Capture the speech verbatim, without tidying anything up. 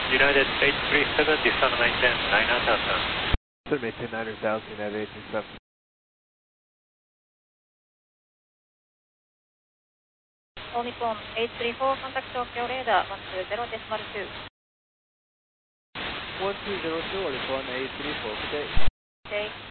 United eight three seven, descend maintain nine thousand. Descend maintain nine thousand, United eight three seven. All Nippon eight three four, contact Tokyo radar one two zero decimal two. one two zero two, All Nippon eight three four, good day. Okay.